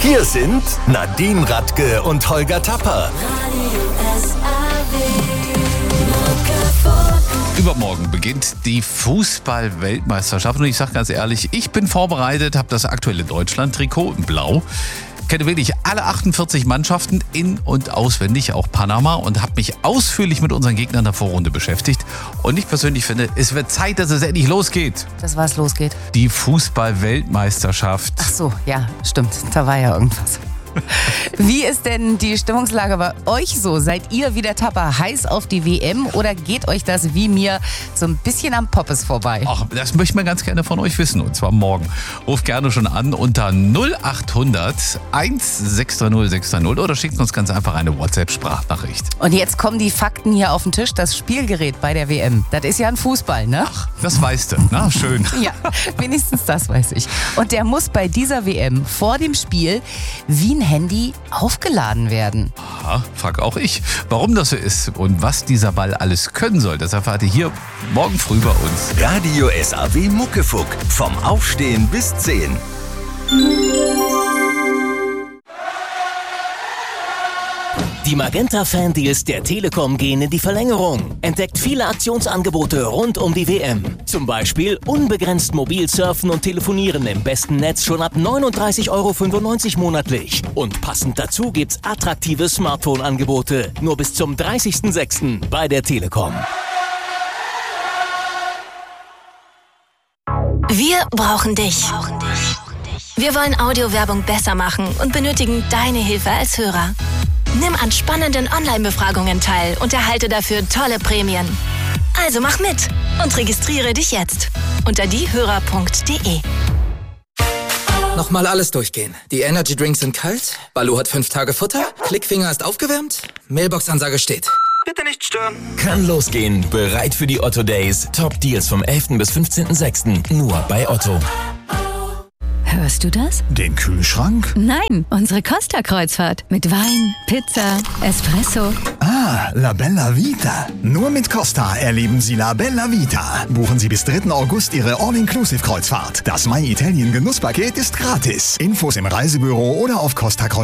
Hier sind Nadine Radke und Holger Tapper. Übermorgen beginnt die Fußball-Weltmeisterschaft und ich sage ganz ehrlich, ich bin vorbereitet, habe das aktuelle Deutschland-Trikot in Blau, kenne wirklich alle 48 Mannschaften in- und auswendig, auch Panama, und habe mich ausführlich mit unseren Gegnern der Vorrunde beschäftigt. Und ich persönlich finde, es wird Zeit, dass es endlich losgeht. Das was losgeht? Die Fußball-Weltmeisterschaft. Ach so, ja, stimmt. Da war ja irgendwas. Wie ist denn die Stimmungslage bei euch so? Seid ihr wie der Tapper heiß auf die WM oder geht euch das wie mir so ein bisschen am Poppes vorbei? Ach, das möchten wir ganz gerne von euch wissen, und zwar morgen. Ruft gerne schon an unter 0800 1630 630 oder schickt uns ganz einfach eine WhatsApp-Sprachnachricht. Und jetzt kommen die Fakten hier auf den Tisch. Das Spielgerät bei der WM, das ist ja ein Fußball, ne? Ach, das weißt du, na schön. Ja, wenigstens das weiß ich. Und der muss bei dieser WM vor dem Spiel wie ein Handy aufgeladen werden. Ja, frag auch ich, warum das so ist und was dieser Ball alles können soll. Das erfahrt ihr hier morgen früh bei uns. Radio SAW Muckefuck. Vom Aufstehen bis 10. Die Magenta-Fan-Deals der Telekom gehen in die Verlängerung. Entdeckt viele Aktionsangebote rund um die WM. Zum Beispiel unbegrenzt mobil surfen und telefonieren im besten Netz schon ab 39,95 € monatlich. Und passend dazu gibt's attraktive Smartphone-Angebote. Nur bis zum 30.06. bei der Telekom. Wir brauchen dich. Wir wollen Audiowerbung besser machen und benötigen deine Hilfe als Hörer. Nimm an spannenden Online-Befragungen teil und erhalte dafür tolle Prämien. Also mach mit und registriere dich jetzt unter diehörer.de. Nochmal alles durchgehen. Die Energy Drinks sind kalt, Baloo hat 5 Tage Futter, Klickfinger ist aufgewärmt, Mailbox-Ansage steht. Bitte nicht stören. Kann losgehen. Bereit für die Otto Days. Top Deals vom 11. bis 15.06. Nur bei Otto. Hörst du das? Den Kühlschrank? Nein, unsere Costa-Kreuzfahrt. Mit Wein, Pizza, Espresso. Ah, La Bella Vita. Nur mit Costa erleben Sie La Bella Vita. Buchen Sie bis 3. August Ihre All-Inclusive-Kreuzfahrt. Das My Italien Genusspaket ist gratis. Infos im Reisebüro oder auf Costa